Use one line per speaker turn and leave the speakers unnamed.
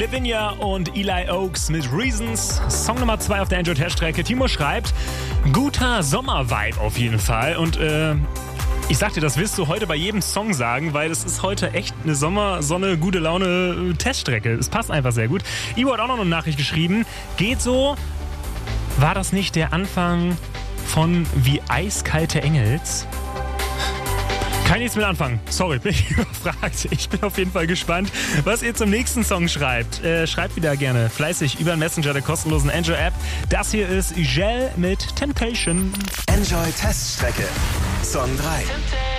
Lavinia und Eli Oaks mit Reasons. Song Nummer 2 auf der Android-Teststrecke. Timo schreibt, guter Sommer-Vibe auf jeden Fall. Und ich sag dir, das wirst du heute bei jedem Song sagen, weil es ist heute echt eine Sommer-Sonne, gute Laune Teststrecke. Es passt einfach sehr gut. Ivo hat auch noch eine Nachricht geschrieben. Geht so. War das nicht der Anfang von Wie eiskalte Engels? Kann nichts mit anfangen. Sorry, bin ich überfragt. Ich bin auf jeden Fall gespannt, was ihr zum nächsten Song schreibt. Schreibt wieder gerne fleißig über den Messenger der kostenlosen Enjoy-App. Das hier ist Gel mit Temptation.
Enjoy Teststrecke. Song 3.